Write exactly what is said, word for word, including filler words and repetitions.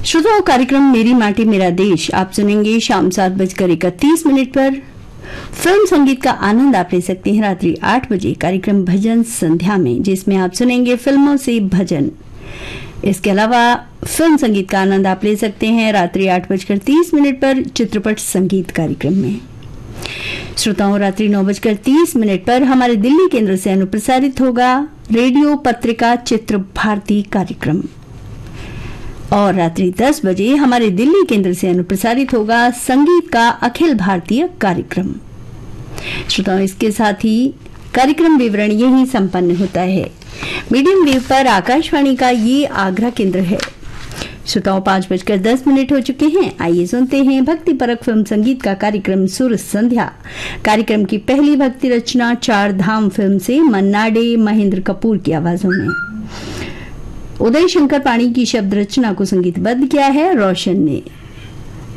श्रोताओं, कार्यक्रम मेरी माटी मेरा देश आप सुनेंगे शाम सात बजकर इकतीस मिनट पर। फिल्म संगीत का आनंद आप ले सकते हैं रात्रि आठ बजे कार्यक्रम भजन संध्या में, जिसमें आप सुनेंगे फिल्मों से भजन। इसके अलावा फिल्म संगीत का आनंद आप ले सकते हैं रात्रि आठ बजकर तीस मिनट पर चित्रपट संगीत कार्यक्रम में। श्रोताओं, रात्रि नौ बजकर तीस मिनट पर हमारे दिल्ली केंद्र से अनुप्रसारित होगा रेडियो पत्रिका चित्र भारती कार्यक्रम और रात्रि दस बजे हमारे दिल्ली केंद्र से अनुप्रसारित होगा संगीत का अखिल भारतीय कार्यक्रम। श्रोताओं, इसके साथ ही कार्यक्रम विवरण यही संपन्न होता है। मीडियम वेव पर आकाशवाणी का ये आगरा केंद्र है। श्रोताओं, पांच बजकर दस मिनट हो चुके हैं। आइए सुनते हैं भक्ति परक फिल्म संगीत का कार्यक्रम सुर संध्या। कार्यक्रम की पहली भक्ति रचना चार धाम फिल्म से मन्ना डे महेंद्र कपूर की आवाजों में। उदय शंकर पाणी की शब्द रचना को संगीतबद्ध किया है रोशन ने।